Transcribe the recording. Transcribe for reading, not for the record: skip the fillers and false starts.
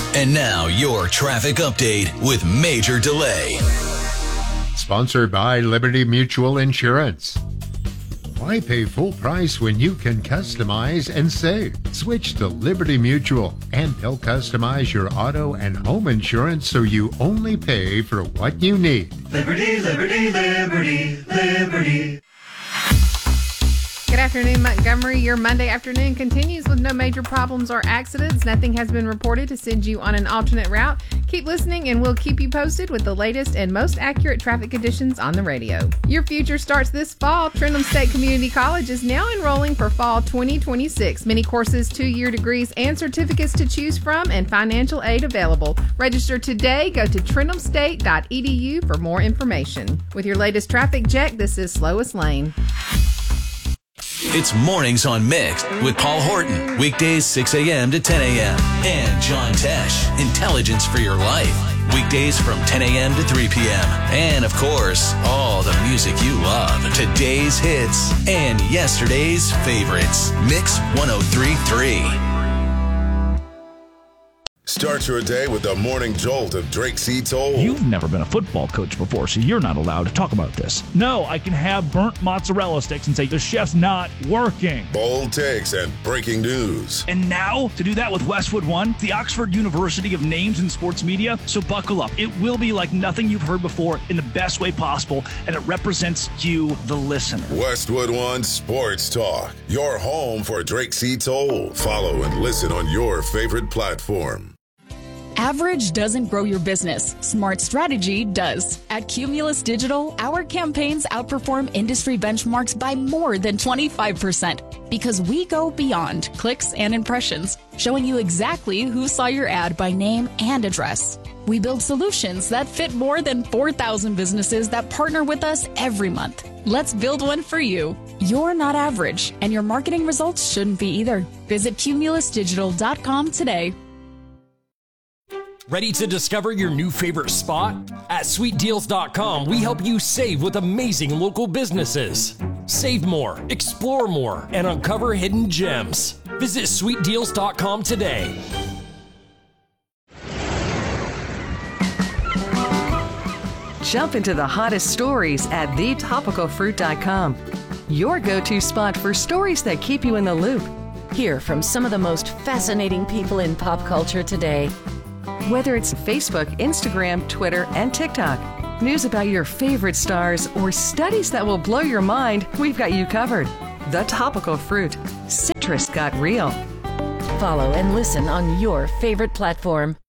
And now your traffic update with Major Delay. Sponsored by Liberty Mutual Insurance. Why pay full price when you can customize and save? Switch to Liberty Mutual, and they'll customize your auto and home insurance so you only pay for what you need. Liberty, liberty, liberty, liberty. Good afternoon, Montgomery. Your Monday afternoon continues with no major problems or accidents. Nothing has been reported to send you on an alternate route. Keep listening and we'll keep you posted with the latest and most accurate traffic conditions on the radio. Your future starts this fall. Trenholm State Community College is now enrolling for fall 2026. Many courses, 2-year degrees, and certificates to choose from, and financial aid available. Register today. Go to trenholmstate.edu for more information. With your latest traffic check, this is Lois Lane. It's Mornings on Mix with Paul Horton. Weekdays 6 a.m. to 10 a.m. And John Tesh, Intelligence for Your Life. Weekdays from 10 a.m. to 3 p.m. And, of course, all the music you love. Today's hits and yesterday's favorites. Mix 103.3. Start your day with the morning jolt of Drake C. Toll. You've never been a football coach before, so you're not allowed to talk about this. No, I can have burnt mozzarella sticks and say the chef's not working. Bold takes and breaking news. And now, to do that with Westwood One, the Oxford University of Names in Sports Media. So buckle up. It will be like nothing you've heard before in the best way possible, and it represents you, the listener. Westwood One Sports Talk, your home for Drake C. Toll. Follow and listen on your favorite platform. Average doesn't grow your business. Smart strategy does. At Cumulus Digital, our campaigns outperform industry benchmarks by more than 25% because we go beyond clicks and impressions, showing you exactly who saw your ad by name and address. We build solutions that fit more than 4,000 businesses that partner with us every month. Let's build one for you. You're not average, and your marketing results shouldn't be either. Visit cumulusdigital.com today. Ready to discover your new favorite spot? At sweetdeals.com, we help you save with amazing local businesses. Save more, explore more, and uncover hidden gems. Visit sweetdeals.com today. Jump into the hottest stories at thetopicalfruit.com. Your go-to spot for stories that keep you in the loop. Hear from some of the most fascinating people in pop culture today. Whether it's Facebook, Instagram, Twitter, and TikTok, news about your favorite stars, or studies that will blow your mind, we've got you covered. The Topical Fruit. Citrus got real. Follow and listen on your favorite platform.